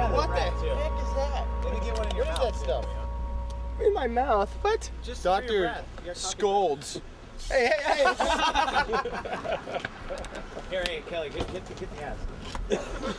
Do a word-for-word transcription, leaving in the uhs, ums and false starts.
What the heck is that? Maybe get one in your What mouth. is that stuff? In my mouth. What? Just for your Doctor breath. You gotta talk Scolds. Hey, hey, hey. Here, hey, Kelly, get, get, the, get the ass.